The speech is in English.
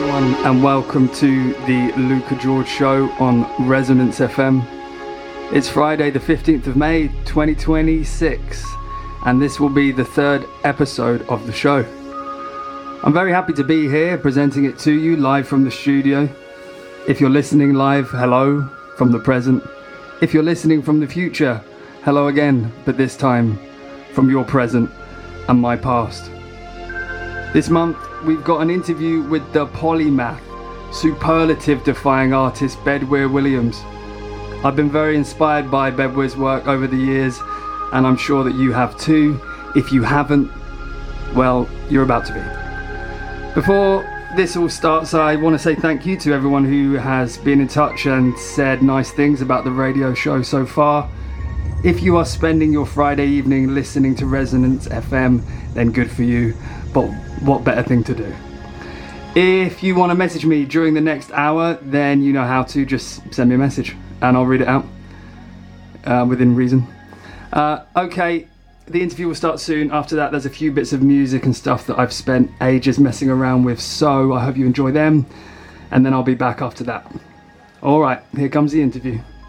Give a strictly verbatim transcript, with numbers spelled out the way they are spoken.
everyone, and welcome to the Luca George Show on Resonance F M. It's Friday the fifteenth of May twenty twenty-six, and this will be the third episode of the show. I'm very happy to be here presenting it to you live from the studio. If you're listening live, hello from the present. If you're listening from the future, hello again, but this time from your present and my past. This month we've got an interview with the polymath, superlative-defying artist Bedwyr Williams. I've been very inspired by Bedwyr's work over the years, and I'm sure that you have too. If you haven't, well, you're about to be. Before this all starts, I want to say thank you to everyone who has been in touch and said nice things about the radio show so far. If you are spending your Friday evening listening to Resonance F M, then good for you, but what better thing to do? If you want to message me during the next hour, then you know how to. Just send me a message and I'll read it out uh, within reason. Uh, okay, the interview will start soon. After that, there's a few bits of music and stuff that I've spent ages messing around with, so I hope you enjoy them, and then I'll be back after that. All right, here comes the interview.